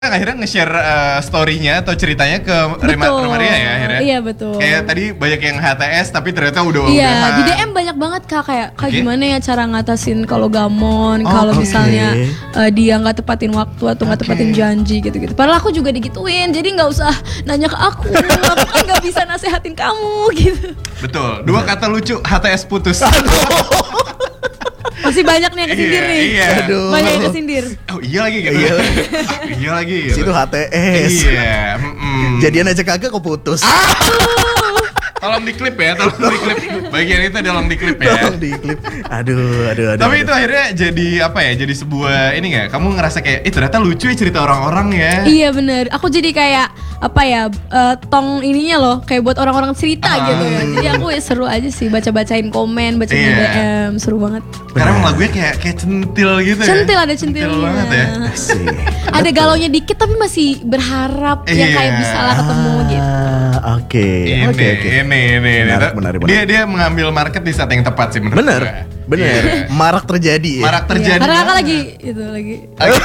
akhirnya nge-share story-nya atau ceritanya ke Romaria ya akhirnya. Iya betul. Kayak tadi banyak yang HTS tapi ternyata udah Iya, di DM banyak banget Kak kayak gimana ya cara ngatasin kalau gamon, kalau misalnya dia nggak tepatin waktu atau nggak tepatin janji gitu-gitu. Padahal aku juga digituin, jadi nggak usah nanya ke aku kan nggak bisa nasehatin kamu gitu. Betul. Dua kata lucu, HTS putus. Masih banyak nih yang kesindir nih. Iya. Banyak yang kesindir. Oh iya lagi gitu. Iya lagi. Gitu. Situ HTS. Iya. Jadian aja kagak kok putus. Tolong diklip ya, tolong diklip. Bagian itu tolong diklip ya. Tolong diklip. Aduh. Tapi itu akhirnya jadi apa ya? Jadi sebuah ini nggak? Kamu ngerasa kayak, ternyata lucu ya cerita orang-orang ya. Iya bener. Aku jadi kayak apa ya? Tong ininya loh, kayak buat orang-orang cerita gitu ya. Jadi aku seru aja sih baca-bacain komen, bacain DM, seru banget. Karena emang lagunya kayak centil gitu Centil, ya. ada centilnya. Centil banget ya. Ada galaunya dikit tapi masih berharap ya kayak bisa lah ketemu gitu. Oke. Ini. Menarik. Dia mengambil market di saat yang tepat sih menurut Bener. gue. Iya. Marak terjadi ya. Marak terjadi. Karena kakak lagi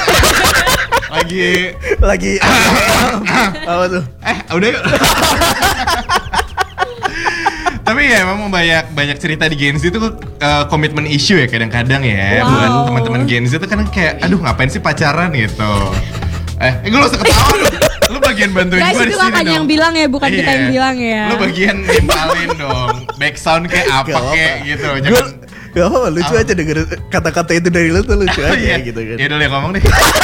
lagi apa tuh? Udah yuk. Tapi ya memang banyak cerita di Gen Z itu komitmen issue ya kadang-kadang ya. Buat teman-teman Gen Z itu kan kayak aduh ngapain sih pacaran gitu. Gue usah ketawa dong. Lu bagian bantuin gue di sini dong. Guys, itu kakaknya yang bilang ya, bukan kita yang bilang ya. Lu bagian nimpalin dong. Back sound kayak apa kayak gitu. Jangan gak apa-apa, lucu aja denger kata-kata itu dari lu tuh lucu aja gitu kan. Ya udah liat ngomong deh.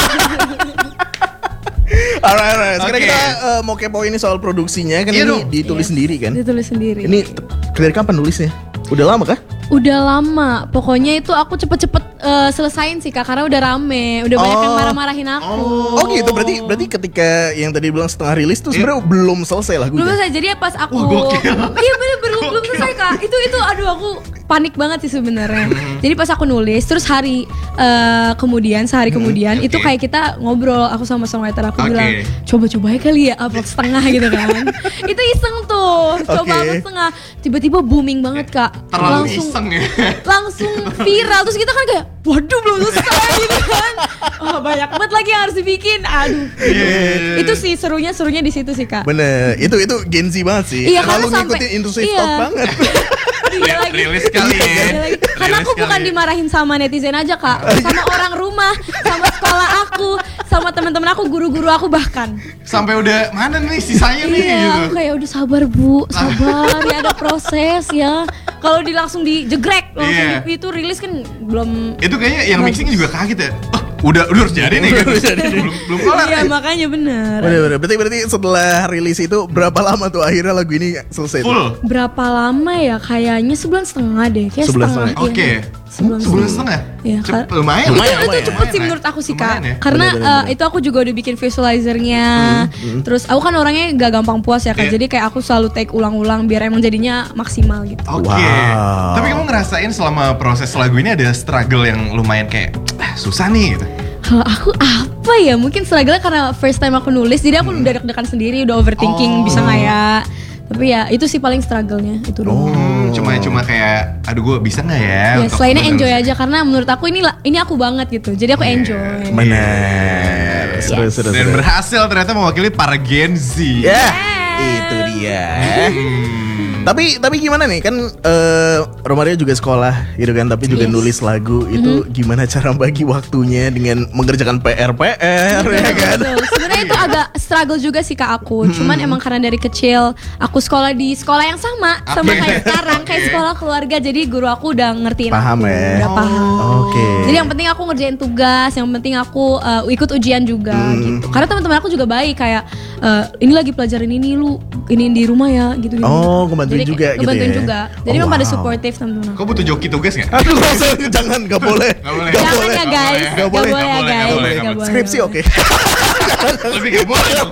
Alright. Sekarang kita mau kepo ini soal produksinya kan ini ditulis sendiri kan? Ditulis sendiri. Ini dari kapan nulisnya? Udah lama kah? Udah lama, pokoknya itu aku cepet-cepet selesain sih Kak, karena udah rame, udah banyak yang marah-marahin aku. Oh gitu, berarti ketika yang tadi bilang setengah rilis tuh sebenarnya belum selesai lagunya. Belum selesai, jadi pas aku iya bener belum selesai Kak. Itu aduh aku panik banget sih sebenarnya. Jadi pas aku nulis, terus sehari kemudian itu kayak kita ngobrol, aku sama songwriter aku bilang coba-coba kali ya upload setengah gitu kan. Itu iseng tuh, coba upload setengah, tiba-tiba booming banget Kak. Terlalu iseng ya. Langsung viral, terus kita kan kayak waduh belum selesai gitu kan. Oh banyak banget lagi yang harus dibikin. Aduh. Itu sih serunya di situ sih Kak. Bener. Itu Gen Z banget sih. Iya, kalau ngikutin industri stop banget. Iya lagi. Rilis kali ya. Karena aku bukan dimarahin sama netizen aja Kak, sama orang rumah, sama sekolah aku, sama teman-teman aku, guru-guru aku bahkan. Sampai udah mana nih sisanya nih iya, gitu. Aku kayak udah sabar Bu, sabar ya ada proses ya. Kalau langsung dijegrek langsung itu rilis kan belum. Itu kayaknya yang mixing juga kaget ya. Udah harus jadi nih gitu. belum kelar. Iya makanya bener. Berarti setelah rilis itu berapa lama tuh akhirnya lagu ini selesai? Full. Berapa lama ya? Kayaknya 1,5 bulan deh. Kayak setengah. Oke. Sebulan setengah? Ya, lumayan. Itu cepet sih menurut aku sih Kak. Ya. Karena itu aku juga udah bikin visualizernya. Terus aku kan orangnya gak gampang puas ya Kak. Jadi kayak aku selalu take ulang-ulang biar emang jadinya maksimal gitu. Oke. Tapi kamu ngerasain selama proses lagu ini ada struggle yang lumayan kayak susah nih gitu? Kalau aku apa ya? Mungkin struggle karena first time aku nulis. Jadi aku udah deg-degan sendiri, udah overthinking bisa gak ya. Tapi ya itu sih paling struggle-nya itu cuma kayak aduh gue bisa nggak ya? Ya selainnya enjoy aja karena menurut aku ini aku banget gitu. Jadi aku enjoy. Benar. Dan berhasil ternyata mewakili para Gen Z. Itu dia. Tapi gimana nih kan Romaria juga sekolah gitu kan, tapi juga nulis lagu itu gimana cara bagi waktunya dengan mengerjakan PR ya kan? Sebenarnya itu agak struggle juga sih Kak aku. Cuman emang karena dari kecil aku sekolah di sekolah yang sama kayak sekarang, kayak sekolah keluarga. Jadi guru aku udah ngertiin paham aku, ya? Udah paham. Oke. Jadi yang penting aku ngerjain tugas, yang penting aku ikut ujian juga gitu. Karena teman-teman aku juga baik kayak ini lagi pelajarin ini lu ini di rumah ya gitu. Oh, ngebantuin juga gitu ya. Ngebantuin juga. Jadi memang pada supportive teman-teman aku. Kau butuh joki tugas nggak? Aduh, jangan, nggak boleh. Jangan ya guys. Nggak boleh ya guys. Skripsi oke. Lebih nggak boleh dong.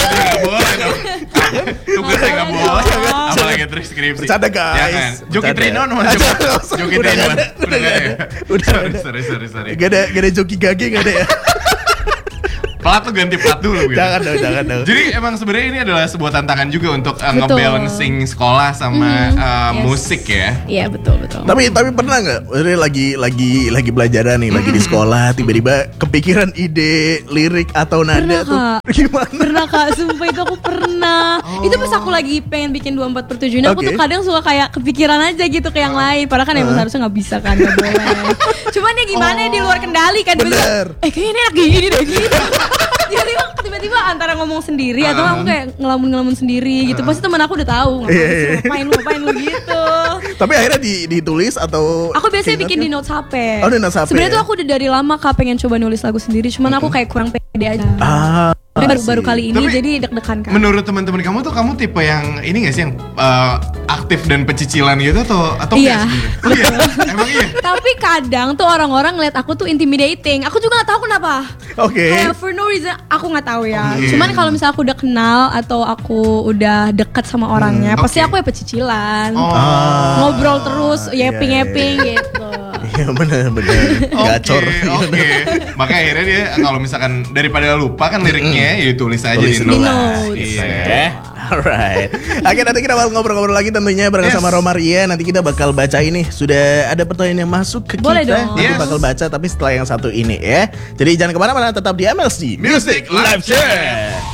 Tugasnya nggak boleh. Apalagi terus skripsi. Bercanda guys. Joki Trinon mana Joki Trinon. Udah nggak ada. Sorry. Gak ada joki gage nggak ada ya. Plat tuh ganti plat dulu gitu. Jangan dong. Jadi emang sebenarnya ini adalah sebuah tantangan juga untuk Betul. ngebalancing sekolah sama Yes. musik ya. Iya betul. Tapi pernah nggak? Lagi belajaran nih, lagi di sekolah, tiba-tiba kepikiran ide lirik atau nada Pernah, tuh Kak. gimana? Pernah Kak, sumpah itu aku pernah. Itu pas aku lagi pengen bikin 24/7 aku Oke. tuh kadang suka kayak kepikiran aja gitu ke yang lain. Padahal kan emang harusnya nggak bisa kan, nggak boleh. Cuman ya gimana ya, di luar kendali kan. Bener. Kayaknya ini enak gini deh gitu. Tiba-tiba antara ngomong sendiri atau aku kayak ngelamun sendiri gitu. Pasti teman aku udah tahu ngapain lu gitu. Tapi akhirnya ditulis atau Aku biasanya keinget bikin kan? di notes HP. Oh, di notes HP Sebenarnya ya? tuh aku udah dari lama Kak pengen coba nulis lagu sendiri, cuman aku kayak kurang pede aja. Baru sih. kali ini Tapi, jadi deg-degan kan. Menurut teman-teman kamu tuh kamu tipe yang ini nggak sih yang aktif dan pecicilan gitu atau Iya. nggak sebenarnya? Oh iya, emang iya. Tapi kadang tuh orang-orang ngeliat aku tuh intimidating. Aku juga nggak tahu kenapa. Oke. Kayak for no reason aku nggak tahu ya. Cuman kalau misalnya aku udah kenal atau aku udah deket sama orangnya, pasti aku ya pecicilan. Ngobrol terus, yapping gitu. Iya bener gacor. Oke. Makanya akhirnya dia kalau misalkan daripada lupa kan liriknya ya tulis aja Tulis di dulu. notes. Di Iya. Alright. Oke, nanti kita bakal ngobrol-ngobrol lagi tentunya bareng Yes. sama Romaria. Nanti kita bakal baca ini. Sudah ada pertanyaan yang masuk ke Boleh kita. dong. Nanti Yes. bakal baca tapi setelah yang satu ini ya. Jadi jangan kemana-mana, tetap di MLC Music Live Chat.